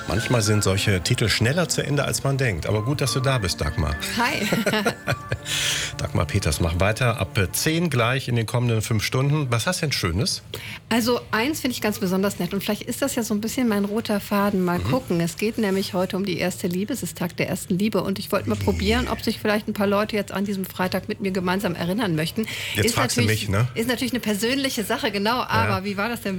Manchmal sind solche Titel schneller zu Ende, als man denkt. Aber gut, dass du da bist, Dagmar. Hi. Dagmar Peters, mach weiter. Ab 10 gleich in den kommenden 5 Stunden. Was hast du denn Schönes? Also eins finde ich ganz besonders nett und vielleicht ist das ja so ein bisschen mein roter Faden. Mal gucken. Es geht nämlich heute um die erste Liebe. Es ist Tag der ersten Liebe und ich wollte mal probieren, ob sich vielleicht ein paar Leute jetzt an diesem Freitag mit mir gemeinsam erinnern möchten. Jetzt fragst du mich, ne? Ist natürlich eine persönliche Sache, genau. Aber wie war das denn